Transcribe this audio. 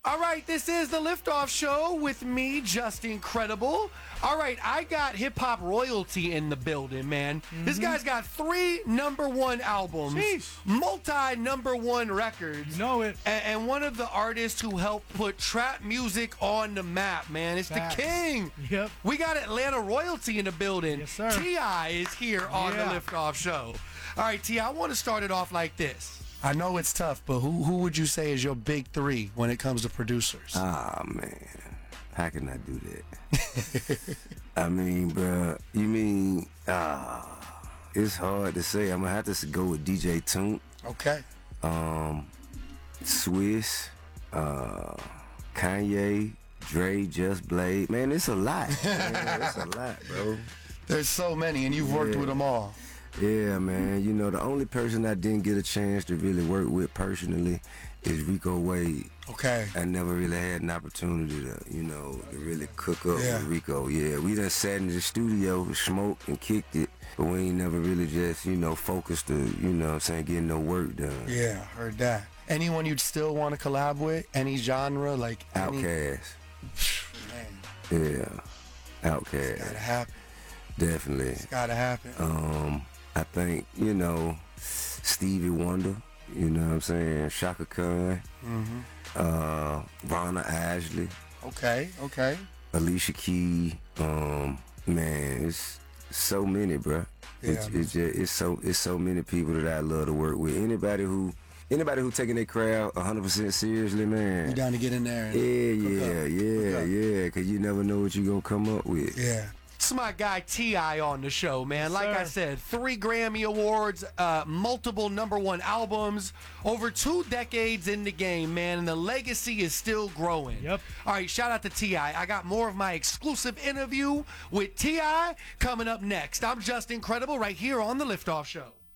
All right, this is the Liftoff Show with me, Just Incredible. All right, I got hip-hop royalty in the building, man. This guy's got 3 #1 albums, multi-#1 records. You know it. And one of the artists who helped put trap music on the map, man. It's Facts. the king. Yep. We got Atlanta royalty in the building. Yes, sir. T.I. is here on the Liftoff Show. All right, T.I., I want to start it off like this. I know it's tough, but who would you say is your big 3 when it comes to producers? Ah, man. How can I do that? I mean, bro, you mean, it's hard to say. I'm going to have to go with DJ Toomp. Okay. Swiss, Kanye, Dre, Just Blade. Man, it's a lot. Man, it's a lot, bro. There's so many, and you've worked with them all. Yeah, man. You know, the only person I didn't get a chance to really work with personally is Rico Wade. Okay. I never really had an opportunity to, to really cook up with Rico. Yeah, we done sat in the studio, smoked and kicked it, but we ain't never really just, focused to, getting no work done. Yeah, heard that. Anyone you'd still want to collab with? Any genre? Like Outkast. Man. Yeah. Outkast. It's gotta happen. Definitely. It's gotta happen. I think, Stevie Wonder, you know what I'm saying? Shaka Khan, Ronna Ashley. Okay. Alicia Keys. Man, it's so many, bruh. Yeah, It's so many people that I love to work with. Anybody who taking their craft 100% seriously, man. You down to get in there? Yeah. Because you never know what you're going to come up with. Yeah. It's my guy T.I. on the show, man. Like I said, 3 Grammy Awards, multiple #1 albums, over 2 decades in the game, man, and the legacy is still growing. Yep. All right, shout out to T.I. I got more of my exclusive interview with T.I. coming up next. I'm Just Incredible right here on The Liftoff Show.